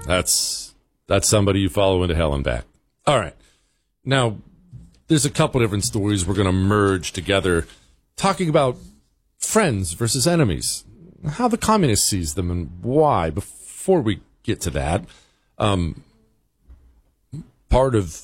That's somebody you follow into hell and back. All right. Now, there's a couple different stories we're going to merge together, talking about friends versus enemies, how the communists sees them and why. Before we get to that, part of